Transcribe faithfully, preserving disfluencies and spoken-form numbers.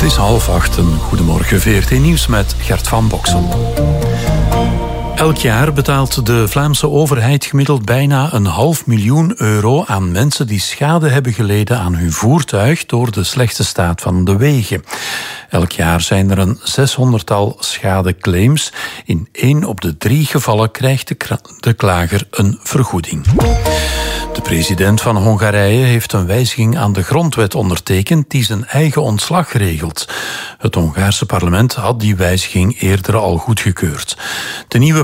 is half acht. Een goedemorgen, V R T Nieuws met Gert van Boksel. Elk jaar betaalt de Vlaamse overheid gemiddeld bijna een half miljoen euro aan mensen die schade hebben geleden aan hun voertuig door de slechte staat van de wegen. Elk jaar zijn er een zeshonderdtal schadeclaims. In één op de drie gevallen krijgt de, kra- de klager een vergoeding. De president van Hongarije heeft een wijziging aan de grondwet ondertekend die zijn eigen ontslag regelt. Het Hongaarse parlement had die wijziging eerder al goedgekeurd. De nieuwe